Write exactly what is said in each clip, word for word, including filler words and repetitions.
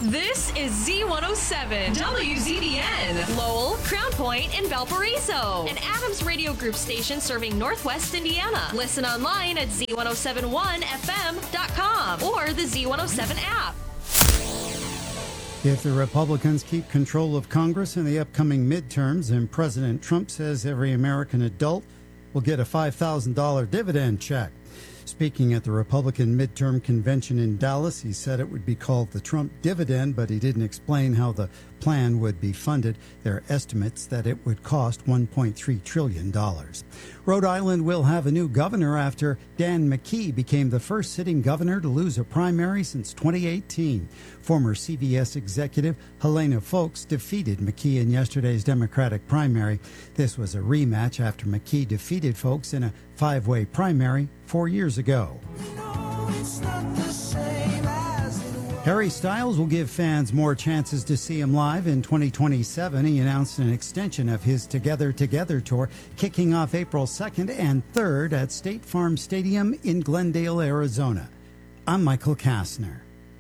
This is Z one oh seven, W Z B N, Lowell, Crown Point, and Valparaiso, an Adams Radio Group station serving Northwest Indiana. Listen online at Z one oh seven one F M dot com or the Z one oh seven app. If the Republicans keep control of Congress in the upcoming midterms, and President Trump says every American adult will get a five thousand dollars dividend check. Speaking at the Republican midterm convention in Dallas, he said it would be called the Trump dividend, but he didn't explain how the plan would be funded. There are estimates that it would cost one point three trillion dollars. Rhode Island will have a new governor after Dan McKee became the first sitting governor to lose a primary since twenty eighteen. Former C B S executive Helena Foulkes defeated McKee in yesterday's Democratic primary. This was a rematch after McKee defeated Foulkes in a five-way primary four years ago. Harry Styles will give fans more chances to see him live in twenty twenty-seven. He announced an extension of his Together Together tour, kicking off April second and third at State Farm Stadium in Glendale, Arizona. I'm Michael Kastner.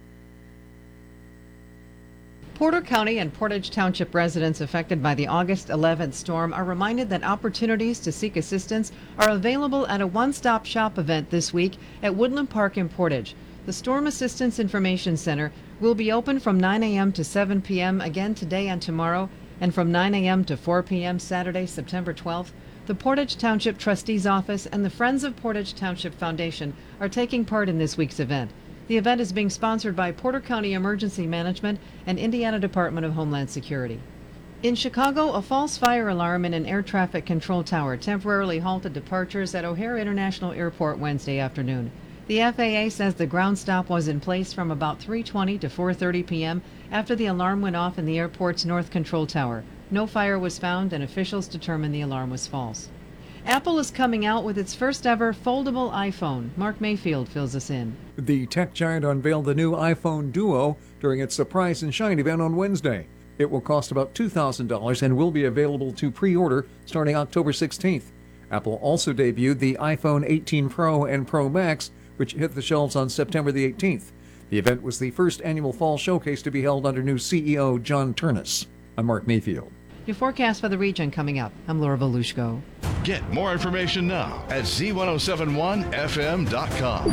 Porter County and Portage Township residents affected by the August eleventh storm are reminded that opportunities to seek assistance are available at a one-stop shop event this week at Woodland Park in Portage. The Storm Assistance Information Center will be open from nine a.m. to seven p.m. again today and tomorrow, and from nine a.m. to four p.m. Saturday, September twelfth. The Portage Township Trustee's Office and the Friends of Portage Township Foundation are taking part in this week's event. The event is being sponsored by Porter County Emergency Management and Indiana Department of Homeland Security. In Chicago, a false fire alarm in an air traffic control tower temporarily halted departures at O'Hare International Airport Wednesday afternoon. The F A A says the ground stop was in place from about three twenty to four thirty p.m. after the alarm went off in the airport's north control tower. No fire was found, and officials determined the alarm was false. Apple is coming out with its first ever foldable iPhone. Mark Mayfield fills us in. The tech giant unveiled the new iPhone Duo during its Surprise and Shine event on Wednesday. It will cost about two thousand dollars and will be available to pre-order starting October sixteenth. Apple also debuted the iPhone eighteen Pro and Pro Max, which hit the shelves on September the eighteenth. The event was the first annual fall showcase to be held under new C E O John Turnus. I'm Mark Mayfield. Your forecast for the region coming up. I'm Laura Volushko. Get more information now at Z ten seventy-one F M dot com.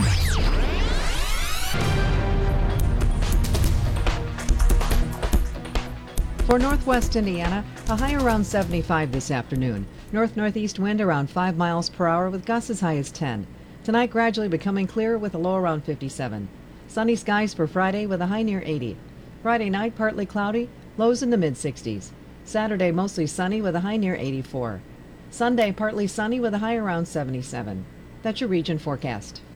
For northwest Indiana, a high around seventy-five this afternoon. North-northeast wind around five miles per hour with gusts as high as ten. Tonight gradually becoming clear with a low around fifty-seven. Sunny skies for Friday with a high near eighty. Friday night partly cloudy, lows in the mid-sixties. Saturday mostly sunny with a high near eighty-four. Sunday partly sunny with a high around seventy-seven. That's your region forecast.